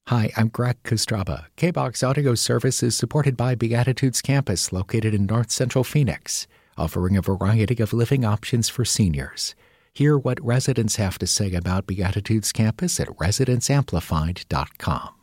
Hi, I'm Greg Kostraba. KBOX Audio Service is supported by Beatitudes Campus, located in North Central Phoenix, offering a variety of living options for seniors. Hear what residents have to say about Beatitudes Campus at residentsamplified.com.